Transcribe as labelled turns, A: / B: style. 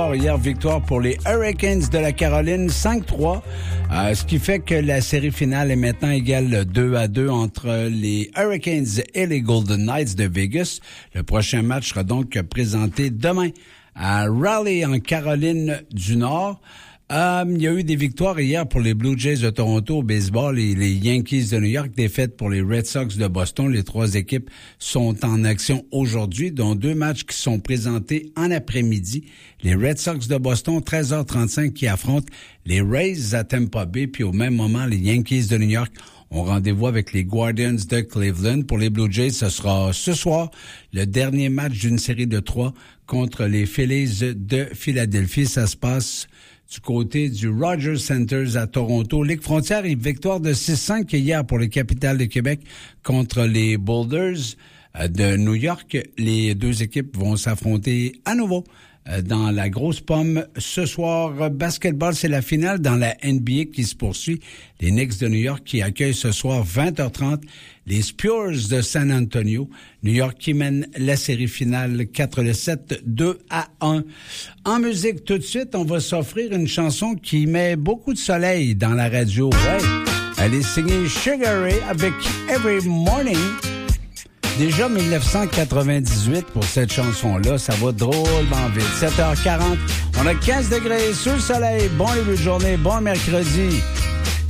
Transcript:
A: Hier, victoire pour les Hurricanes de la Caroline, 5-3, ce qui fait que la série finale est maintenant égale 2-2 entre les Hurricanes et les Golden Knights de Vegas. Le prochain match sera donc présenté demain à Raleigh, en Caroline du Nord. Il y a eu des victoires hier pour les Blue Jays de Toronto au baseball et les Yankees de New York, défaite pour les Red Sox de Boston. Les trois équipes sont en action aujourd'hui, dont deux matchs qui sont présentés en après-midi. Les Red Sox de Boston, 13h35, qui affrontent les Rays à Tampa Bay, puis au même moment, les Yankees de New York ont rendez-vous avec les Guardians de Cleveland. Pour les Blue Jays, ce sera ce soir le dernier match d'une série de 3 contre les Phillies de Philadelphie. Ça se passe du côté du Rogers Centers à Toronto. Ligue frontière et victoire de 6-5 hier pour les Capitals de Québec contre les Boulders de New York. Les deux équipes vont s'affronter à nouveau dans la grosse pomme ce soir. Basketball, c'est la finale dans la NBA qui se poursuit. Les Knicks de New York qui accueillent ce soir 20h30 les Spurs de San Antonio. New York qui mène la série finale 4-7, 2-1. En musique, tout de suite, on va s'offrir une chanson qui met beaucoup de soleil dans la radio. Ouais. Elle est signée Sugar Ray avec Every Morning. Déjà 1998 pour cette chanson-là, ça va drôlement vite. 7h40, on a 15 degrés sur le soleil. Bon début de journée, bon mercredi.